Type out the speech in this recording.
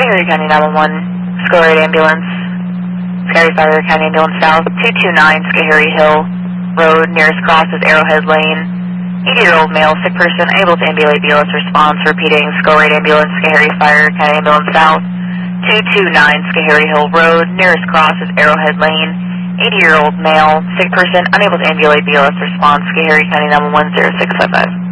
Schoharie County 911, Schoharie Ambulance, Schoharie Fire County Ambulance South, 229 Schoharie Hill Road, nearest cross is Arrowhead Lane. 80-year-old male, sick person, able to ambulate BLS response, repeating, Schoharie Ambulance, Schoharie Fire County Ambulance South, 229 Schoharie Hill Road, nearest cross is Arrowhead Lane. 80-year-old male, sick person, unable to ambulate BLS response, Schoharie County 911 0655.